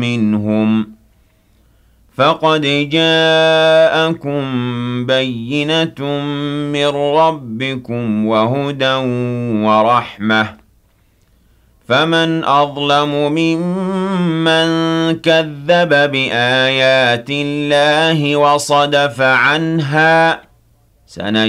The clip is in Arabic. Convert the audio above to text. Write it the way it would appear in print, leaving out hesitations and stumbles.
مِنْهُمْ فَقَدْ جَاءَكُم بَيِّنَةٌ مِّن رَّبِّكُمْ وَهُدًى وَرَحْمَةٌ فَمَنْ أَظْلَمُ مِمَّن كَذَّبَ بِآيَاتِ اللَّهِ وَصَدَفَ عَنْهَا